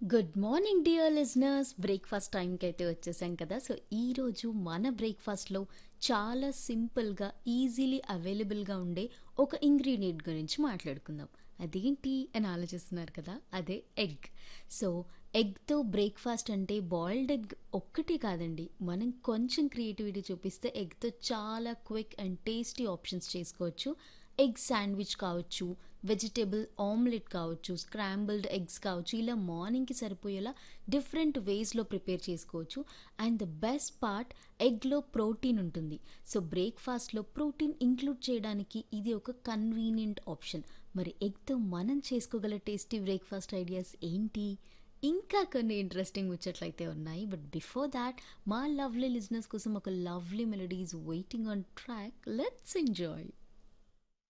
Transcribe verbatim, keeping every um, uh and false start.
Good morning dear listeners. Breakfast టైంకి అయితే వచ్చేసాం కదా. సో ఈరోజు మన బ్రేక్ఫాస్ట్లో చాలా సింపుల్గా ఈజీలీ అవైలబుల్గా ఉండే ఒక ఇంగ్రీడియంట్ గురించి మాట్లాడుకుందాం. అదేంటి అని ఆలోచిస్తున్నారు కదా, అదే ఎగ్. సో ఎగ్తో బ్రేక్ఫాస్ట్ అంటే బాయిల్డ్ ఎగ్ ఒక్కటి కాదండి, మనం కొంచెం క్రియేటివిటీ చూపిస్తే ఎగ్తో చాలా క్విక్ అండ్ టేస్టీ ఆప్షన్స్ చేసుకోవచ్చు. ఎగ్ శాండ్విచ్ కావచ్చు, వెజిటేబుల్ ఆమ్లెట్ కావచ్చు, స్క్రాంబుల్డ్ ఎగ్స్ కావచ్చు, ఇలా మార్నింగ్కి సరిపోయేలా డిఫరెంట్ వేస్లో ప్రిపేర్ చేసుకోవచ్చు. And the best part, ఎగ్లో protein ఉంటుంది. సో బ్రేక్ఫాస్ట్లో ప్రోటీన్ ఇంక్లూడ్ చేయడానికి ఇది ఒక కన్వీనియంట్ ఆప్షన్. మరి ఎగ్తో మనం చేసుకోగల టేస్టీ బ్రేక్ఫాస్ట్ ఐడియాస్ ఏంటి? ఇంకా కొన్ని ఇంట్రెస్టింగ్ ముచ్చట్లయితే ఉన్నాయి. బట్ బిఫోర్ దాట్, మా లవ్లీ లిజనర్స్ కోసం ఒక lovely melodies waiting on track. Let's enjoy.